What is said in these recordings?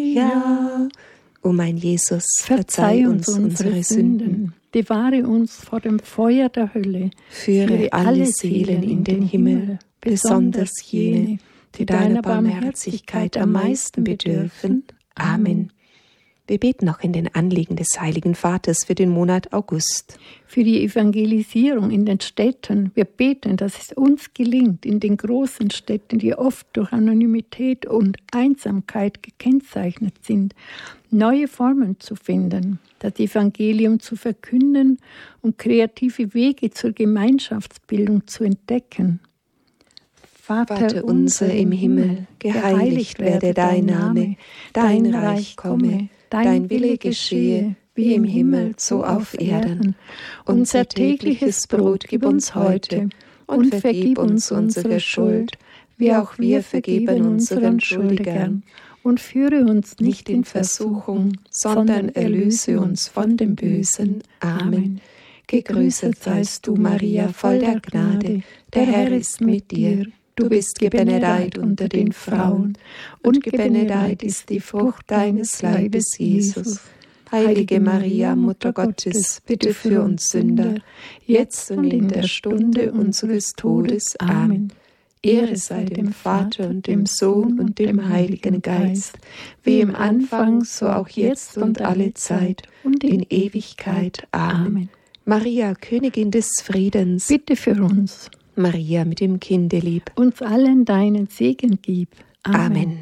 Ja, o mein Jesus, verzeih uns unsere Sünden, bewahre uns vor dem Feuer der Hölle, führe alle Seelen in den Himmel, besonders jene, die deiner Barmherzigkeit am meisten bedürfen. Amen. Wir beten noch in den Anliegen des Heiligen Vaters für den Monat August. Für die Evangelisierung in den Städten. Wir beten, dass es uns gelingt, in den großen Städten, die oft durch Anonymität und Einsamkeit gekennzeichnet sind, neue Formen zu finden, das Evangelium zu verkünden und kreative Wege zur Gemeinschaftsbildung zu entdecken. Vater unser im Himmel, geheiligt werde dein Name, dein Reich komme, dein Wille geschehe, wie im Himmel, so auf Erden. Unser tägliches Brot gib uns heute und vergib uns unsere Schuld, wie auch wir vergeben unseren Schuldigern. Und führe uns nicht in Versuchung, sondern erlöse uns von dem Bösen. Amen. Gegrüßet seist du, Maria, voll der Gnade, der Herr ist mit dir. Du bist gebenedeit unter den Frauen, und gebenedeit ist die Frucht deines Leibes, Jesus. Heilige Maria, Mutter Gottes, bitte für uns Sünder, jetzt und in der Stunde unseres Todes. Amen. Ehre sei dem Vater und dem Sohn und dem Heiligen Geist, wie im Anfang, so auch jetzt und alle Zeit und in Ewigkeit. Amen. Maria, Königin des Friedens, bitte für uns. Maria mit dem Kindelieb, uns allen deinen Segen gib. Amen.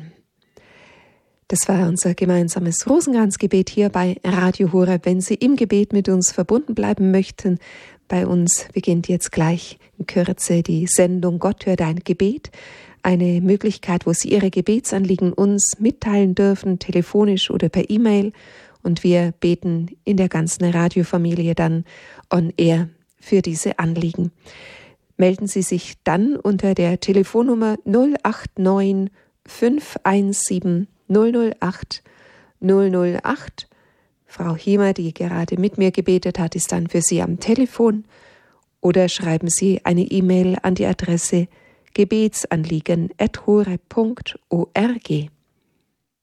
Das war unser gemeinsames Rosenkranzgebet hier bei Radio Horeb. Wenn Sie im Gebet mit uns verbunden bleiben möchten, bei uns beginnt jetzt gleich in Kürze die Sendung Gott hört dein Gebet. Eine Möglichkeit, wo Sie Ihre Gebetsanliegen uns mitteilen dürfen, telefonisch oder per E-Mail. Und wir beten in der ganzen Radiofamilie dann on air für diese Anliegen. Melden Sie sich dann unter der Telefonnummer 089 517 008 008. Frau Hiemer, die gerade mit mir gebetet hat, ist dann für Sie am Telefon. Oder schreiben Sie eine E-Mail an die Adresse gebetsanliegen@horeb.org.